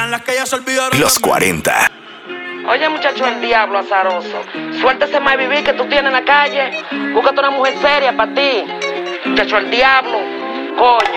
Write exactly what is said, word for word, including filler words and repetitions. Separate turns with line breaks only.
eran las que ya se olvidaron.
Los cuarenta.
Oye, muchacho, el diablo azaroso. Suéltese más vivir que tú tienes en la calle. Búscate una mujer seria para ti. Muchacho, el diablo. Coño.